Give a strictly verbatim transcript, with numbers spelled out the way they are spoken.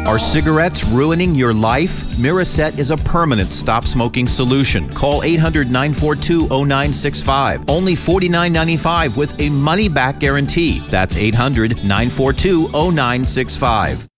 Are cigarettes ruining your life? Miraset is a permanent stop smoking solution. Call eight hundred, nine four two, zero nine six five. Only forty-nine ninety-five with a money back guarantee. That's eight hundred, nine four two, zero nine six five.